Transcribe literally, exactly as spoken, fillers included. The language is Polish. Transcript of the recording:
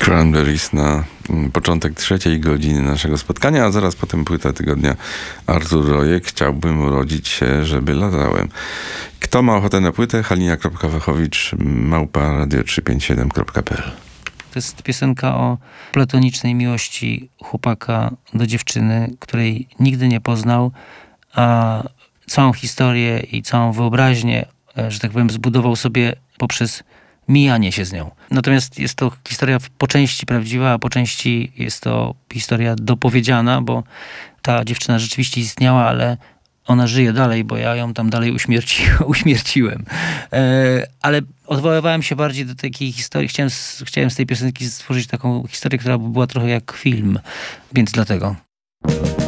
Cranberries na początek trzeciej godziny naszego spotkania, a zaraz potem płyta tygodnia Artur Rojek. Chciałbym urodzić się, żeby latałem. Kto ma ochotę na płytę? halina kropka wachowicz małpa radio trzysta pięćdziesiąt siedem kropka p l. To jest piosenka o platonicznej miłości chłopaka do dziewczyny, której nigdy nie poznał, a całą historię i całą wyobraźnię, że tak powiem, zbudował sobie poprzez mijanie się z nią. Natomiast jest to historia po części prawdziwa, a po części jest to historia dopowiedziana, bo ta dziewczyna rzeczywiście istniała, ale ona żyje dalej, bo ja ją tam dalej uśmierci, uśmierciłem. E, ale odwoływałem się bardziej do takiej historii. Chciałem z, chciałem z tej piosenki stworzyć taką historię, która by była trochę jak film, więc dlatego.